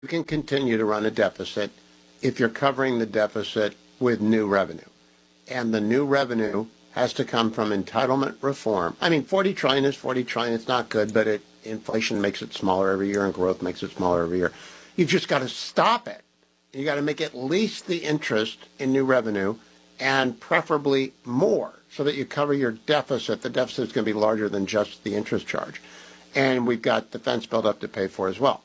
You can continue to run a deficit if you're covering the deficit with new revenue. And the new revenue has to come from entitlement reform. I mean, 40 trillion is 40 trillion. It's not good, but inflation makes it smaller every year and growth makes it smaller every year. You've just got to stop it. You got to make at least the interest in new revenue and preferably more so that you cover your deficit. The deficit is going to be larger than just the interest charge. And we've got defense buildup to pay for as well.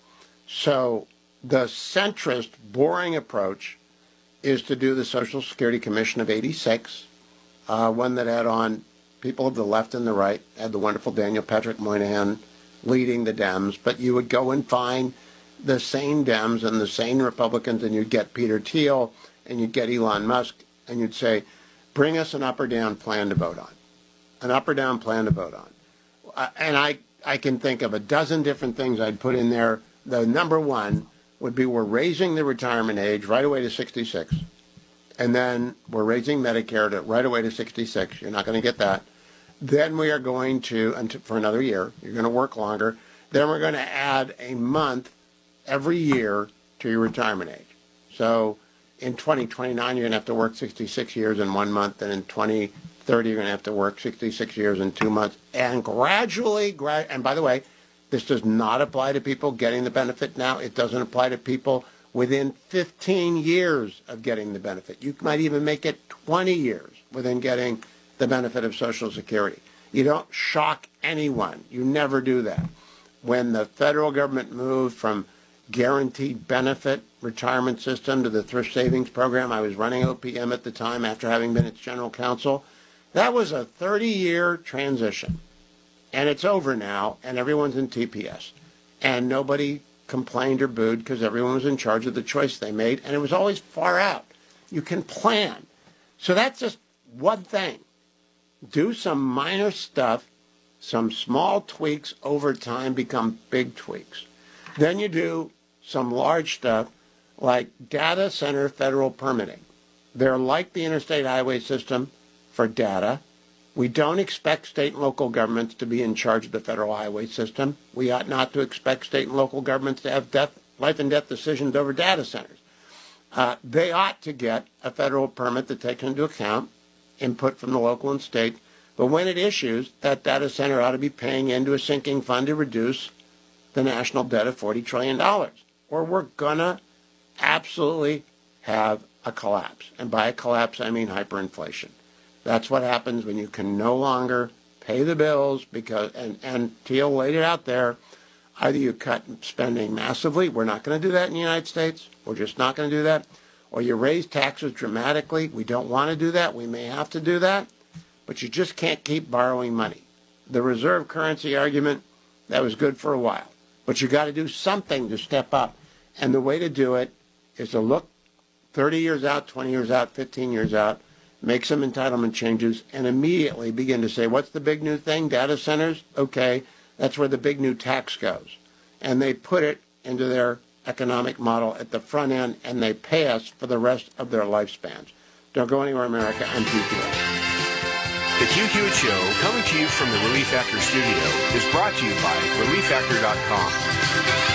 So the centrist, boring approach is to do the Social Security Commission of 86, one that had on people of the left and the right, had the wonderful Daniel Patrick Moynihan leading the Dems, but you would go and find the sane Dems and the sane Republicans, and you'd get Peter Thiel, and you'd get Elon Musk, and you'd say, bring us an up or down plan to vote on. An up or down plan to vote on. And I can think of a dozen different things I'd put in there. The number one would be we're raising the retirement age right away to 66. And then we're raising Medicare to right away to 66. You're not going to get that. Then we are going to, for another year, you're going to work longer. Then we're going to add a month every year to your retirement age. So in 2029, you're going to have to work 66 years in 1 month. And in 2030, you're going to have to work 66 years in 2 months. And gradually, and by the way, this does not apply to people getting the benefit now. It doesn't apply to people within 15 years of getting the benefit. You might even make it 20 years within getting the benefit of Social Security. You don't shock anyone. You never do that. When the federal government moved from guaranteed benefit retirement system to the thrift savings program, I was running OPM at the time after having been its general counsel. That was a 30-year transition. And it's over now, and everyone's in TPS. And nobody complained or booed because everyone was in charge of the choice they made, and it was always far out. You can plan. So that's just one thing. Do some minor stuff, some small tweaks over time become big tweaks. Then you do some large stuff like data center federal permitting. They're like the interstate highway system for data. We don't expect state and local governments to be in charge of the federal highway system. We ought not to expect state and local governments to have life and death decisions over data centers. They ought to get a federal permit that takes into account input from the local and state. But when it issues, that data center ought to be paying into a sinking fund to reduce the national debt of $40 trillion. Or we're going to absolutely have a collapse. And by a collapse, I mean hyperinflation. That's what happens when you can no longer pay the bills because, and Thiel laid it out there, either you cut spending massively, we're not going to do that in the United States, we're just not going to do that, or you raise taxes dramatically, we don't want to do that, we may have to do that, but you just can't keep borrowing money. The reserve currency argument, that was good for a while, but you got to do something to step up, and the way to do it is to look 30 years out, 20 years out, 15 years out, make some entitlement changes, and immediately begin to say, what's the big new thing? Data centers? Okay, that's where the big new tax goes. And they put it into their economic model at the front end, and they pay us for the rest of their lifespans. Don't go anywhere, America. I'm Pete Hewitt. The Q Hewitt Show, coming to you from the Relief Factor studio, is brought to you by ReliefFactor.com.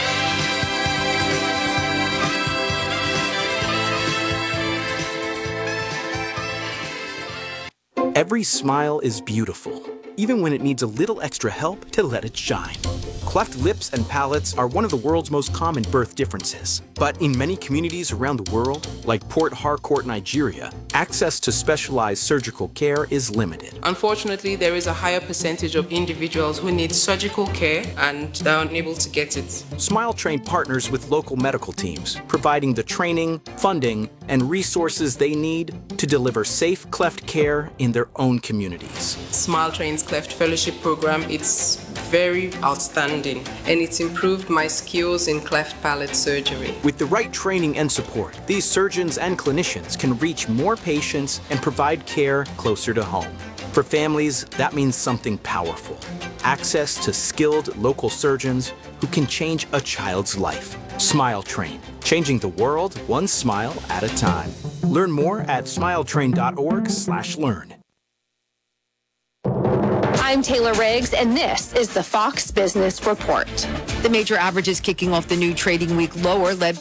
Every smile is beautiful, even when it needs a little extra help to let it shine. Cleft lips and palates are one of the world's most common birth differences. But in many communities around the world, like Port Harcourt, Nigeria, access to specialized surgical care is limited. Unfortunately, there is a higher percentage of individuals who need surgical care and they're unable to get it. Smile Train partners with local medical teams, providing the training, funding, and resources they need to deliver safe cleft care in their own communities. Smile Train's Cleft Fellowship Program, it's very outstanding, and it's improved my skills in cleft palate surgery. With the right training and support, these surgeons and clinicians can reach more patients and provide care closer to home. For families, that means something powerful: access to skilled local surgeons who can change a child's life. Smile Train, changing the world one smile at a time. Learn more at smiletrain.org/learn. I'm Taylor Riggs, and this is the Fox Business Report. The major averages kicking off the new trading week lower, led